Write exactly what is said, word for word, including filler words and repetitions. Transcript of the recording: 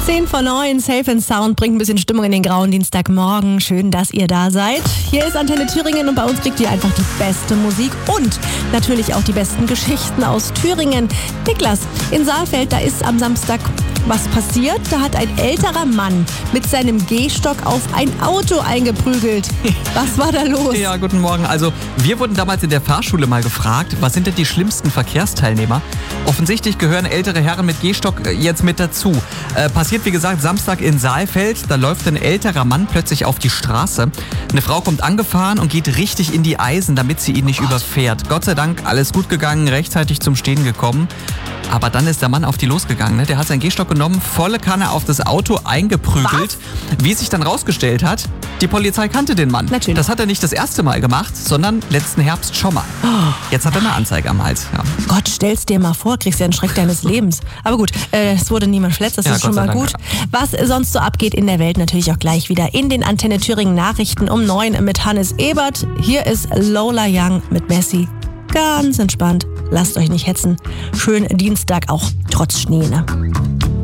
zehn vor neun, Safe and Sound bringt ein bisschen Stimmung in den grauen Dienstagmorgen. Schön, dass ihr da seid. Hier ist Antenne Thüringen und bei uns kriegt ihr einfach die beste Musik und natürlich auch die besten Geschichten aus Thüringen. Niklas, in Saalfeld, da ist am Samstag was passiert. Da hat ein älterer Mann mit seinem Gehstock auf ein Auto eingeprügelt. Was war da los? Ja, guten Morgen. Also wir wurden damals in der Fahrschule mal gefragt, was sind denn die schlimmsten Verkehrsteilnehmer? Offensichtlich gehören ältere Herren mit Gehstock jetzt mit dazu. Äh, passiert, wie gesagt, Samstag in Saalfeld. Da läuft ein älterer Mann plötzlich auf die Straße. Eine Frau kommt angefahren und geht richtig in die Eisen, damit sie ihn nicht oh überfährt. Gott sei Dank, alles gut gegangen, rechtzeitig zum Stehen gekommen. Aber dann ist der Mann auf die losgegangen. Ne? Der hat seinen Gehstock genommen, volle Kanne auf das Auto eingeprügelt. Was? Wie sich dann rausgestellt hat, die Polizei kannte den Mann. Natürlich. Das hat er nicht das erste Mal gemacht, sondern letzten Herbst schon mal. Oh. Jetzt hat er eine Anzeige am Hals. Ja. Gott, stell's dir mal vor, kriegst ja einen Schreck deines Lebens. Aber gut, äh, es wurde niemand verletzt, das Ja, ist schon Gott mal sei gut. Dank. Was sonst so abgeht in der Welt, natürlich auch gleich wieder in den Antenne Thüringen Nachrichten um neun mit Hannes Ebert. Hier ist Lola Young mit Messi. Ganz entspannt, lasst euch nicht hetzen. Schönen Dienstag auch trotz Schnee, ne?